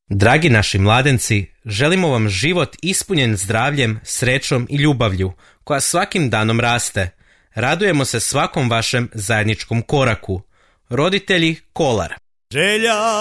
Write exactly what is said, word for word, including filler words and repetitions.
Dragi naši mladenci, želimo vam život ispunjen zdravljem, srećom i ljubavlju, koja svakim danom raste. Radujemo se svakom vašem zajedničkom koraku. Roditelji Kolar. Želja